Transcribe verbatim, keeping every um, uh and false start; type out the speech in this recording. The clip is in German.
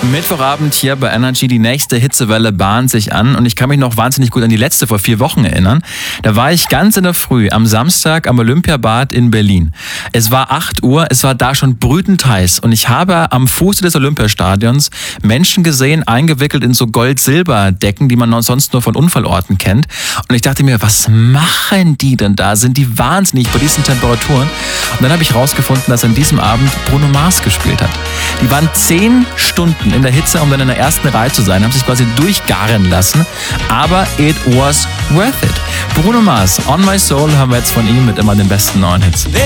Mittwochabend hier bei Energy, die nächste Hitzewelle bahnt sich an und ich kann mich noch wahnsinnig gut an die letzte vor vier Wochen erinnern. Da war ich ganz in der Früh am Samstag am Olympiabad in Berlin. Es war acht Uhr, es war da schon brütend heiß und ich habe am Fuße des Olympiastadions Menschen gesehen, eingewickelt in so Gold-Silber-Decken, die man sonst nur von Unfallorten kennt. Und ich dachte mir, was machen die denn da? Sind die wahnsinnig bei diesen Temperaturen? Und dann habe ich rausgefunden, dass an diesem Abend Bruno Mars gespielt hat. Die waren zehn Stunden in der Hitze, um dann in der ersten Reihe zu sein, haben sich quasi durchgaren lassen, aber it was worth it. Bruno Mars, On My Soul, haben wir jetzt von ihm mit immer den besten neuen Hits.